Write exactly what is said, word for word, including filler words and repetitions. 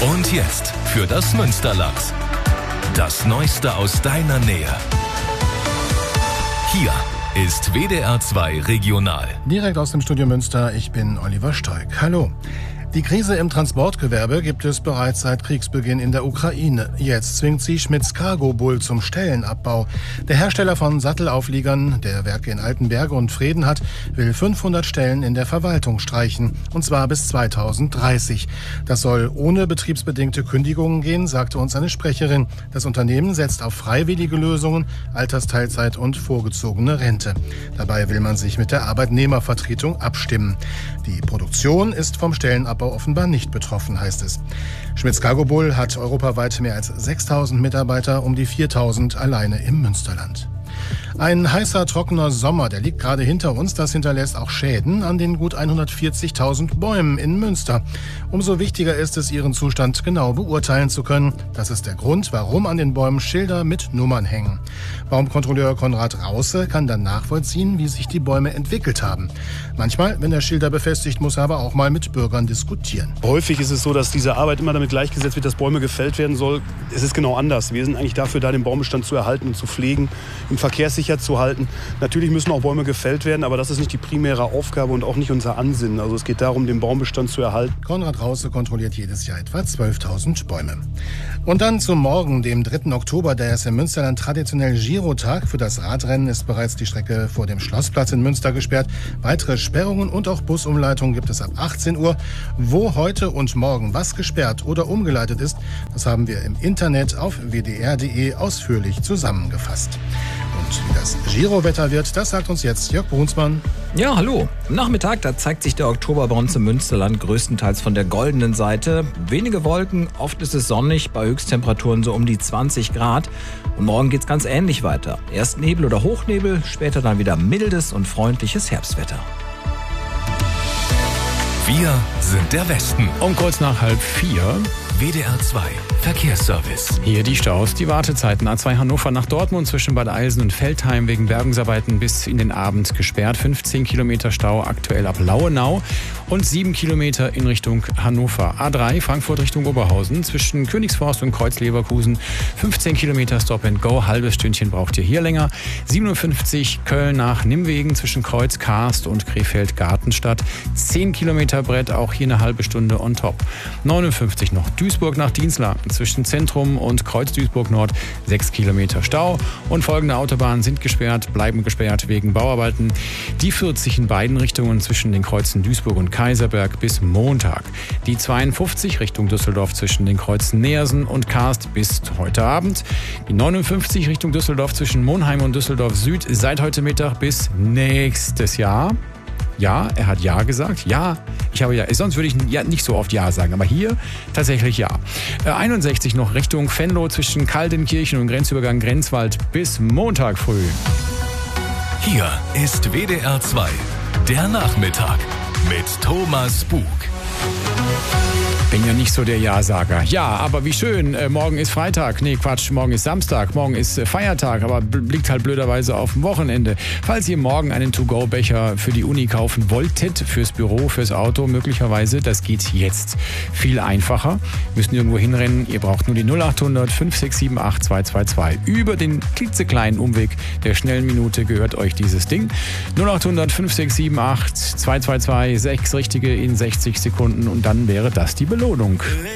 Und jetzt für das Münsterland. Das Neueste aus deiner Nähe. Hier ist W D R zwei Regional. Direkt aus dem Studio Münster, ich bin Oliver Stoik. Hallo. Die Krise im Transportgewerbe gibt es bereits seit Kriegsbeginn in der Ukraine. Jetzt zwingt sie Schmitz Cargo Bull zum Stellenabbau. Der Hersteller von Sattelaufliegern, der Werke in Altenberge und Vreden hat, will fünfhundert Stellen in der Verwaltung streichen. Und zwar bis zweitausenddreißig. Das soll ohne betriebsbedingte Kündigungen gehen, sagte uns eine Sprecherin. Das Unternehmen setzt auf freiwillige Lösungen, Altersteilzeit und vorgezogene Rente. Dabei will man sich mit der Arbeitnehmervertretung abstimmen. Die Produktion ist vom Stellenabbau offenbar nicht betroffen, heißt es. Schmitz Cargo Bull hat europaweit mehr als sechstausend Mitarbeiter, um die viertausend alleine im Münsterland. Ein heißer, trockener Sommer, der liegt gerade hinter uns. Das hinterlässt auch Schäden an den gut hundertvierzigtausend Bäumen in Münster. Umso wichtiger ist es, ihren Zustand genau beurteilen zu können. Das ist der Grund, warum an den Bäumen Schilder mit Nummern hängen. Baumkontrolleur Konrad Rause kann dann nachvollziehen, wie sich die Bäume entwickelt haben. Manchmal, wenn er Schilder befestigt, muss er aber auch mal mit Bürgern diskutieren. Häufig ist es so, dass diese Arbeit immer damit gleichgesetzt wird, dass Bäume gefällt werden soll. Es ist genau anders. Wir sind eigentlich dafür da, den Baumbestand zu erhalten und zu pflegen, ihn verkehrssicher zu halten. Natürlich müssen auch Bäume gefällt werden, aber das ist nicht die primäre Aufgabe und auch nicht unser Ansinnen. Also es geht darum, den Baumbestand zu erhalten. Konrad Rause kontrolliert jedes Jahr etwa zwölftausend Bäume. Und dann zum Morgen, dem dritten Oktober, der ist im Münsterland traditionell Girotag. Für das Radrennen ist bereits die Strecke vor dem Schlossplatz in Münster gesperrt. Weitere Sperrungen und auch Busumleitungen gibt es ab achtzehn Uhr. Wo heute und morgen was gesperrt oder umgeleitet ist, das haben wir im Internet auf w d r punkt d e ausführlich zusammengefasst. Und wie das Girowetter wird, das sagt uns jetzt Jörg Brunsmann. Ja, hallo. Am Nachmittag, da zeigt sich der Oktober bei uns im Münsterland größtenteils von der goldenen Seite. Wenige Wolken, oft ist es sonnig, bei Höchsttemperaturen so um die zwanzig Grad. Und morgen geht's ganz ähnlich weiter. Erst Nebel oder Hochnebel, später dann wieder mildes und freundliches Herbstwetter. Wir sind der Westen. Um kurz nach halb vier. W D R zwei Verkehrsservice. Hier die Staus, die Wartezeiten. A zwei Hannover nach Dortmund zwischen Bad Eilsen und Veltheim wegen Bergungsarbeiten bis in den Abend gesperrt. fünfzehn Kilometer Stau aktuell ab Lauenau und sieben Kilometer in Richtung Hannover. A drei Frankfurt Richtung Oberhausen zwischen Königsforst und Kreuz-Leverkusen. fünfzehn Kilometer Stop and Go, halbes Stündchen braucht ihr hier länger. siebenundfünfzig Köln nach Nimwegen zwischen Kreuz, Karst und Krefeld-Gartenstadt. zehn Kilometer Brett, auch hier eine halbe Stunde on top. neunundfünfzig noch Duisburg nach Dienstlaken zwischen Zentrum und Kreuz Duisburg Nord, sechs Kilometer Stau. Und folgende Autobahnen sind gesperrt, bleiben gesperrt wegen Bauarbeiten. Die vierzig in beiden Richtungen zwischen den Kreuzen Duisburg und Kaiserberg bis Montag. Die zweiundfünfzig Richtung Düsseldorf zwischen den Kreuzen Neersen und Karst bis heute Abend. Die neunundfünfzig Richtung Düsseldorf zwischen Monheim und Düsseldorf Süd seit heute Mittag bis nächstes Jahr. Ja, er hat Ja gesagt. Ja, ich habe Ja. Sonst würde ich ja nicht so oft Ja sagen, aber hier tatsächlich Ja. Äh, einundsechzig noch Richtung Venlo zwischen Kaltenkirchen und Grenzübergang Grenzwald bis Montag früh. Hier ist W D R zwei, der Nachmittag mit Thomas Bug. Bin ja nicht so der Ja-Sager. Ja, aber wie schön. Äh, morgen ist Freitag. Nee, Quatsch. Morgen ist Samstag. Morgen ist äh, Feiertag. Aber blickt halt blöderweise auf ein Wochenende. Falls ihr morgen einen To-Go-Becher für die Uni kaufen wolltet, fürs Büro, fürs Auto möglicherweise, das geht jetzt viel einfacher. Müsst nirgendwo hinrennen. Ihr braucht nur die null achthundert fünf sechs sieben acht zwei zwei zwei. Über den klitzekleinen Umweg der schnellen Minute gehört euch dieses Ding. null achthundert fünf sechs sieben acht zwei zwei zwei. Sechs richtige in sechzig Sekunden. Und dann wäre das die Belohnung.